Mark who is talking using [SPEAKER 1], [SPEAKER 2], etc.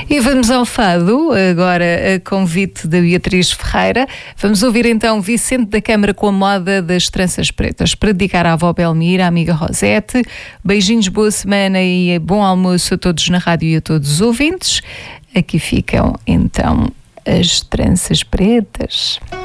[SPEAKER 1] E vamos ao fado, agora a convite da Beatriz Ferreira. Vamos ouvir então Vicente da Câmara com a moda das tranças pretas, para dedicar à avó Belmira, à amiga Rosete. Beijinhos, boa semana e bom almoço a todos na rádio e a todos os ouvintes. Aqui ficam então as tranças pretas.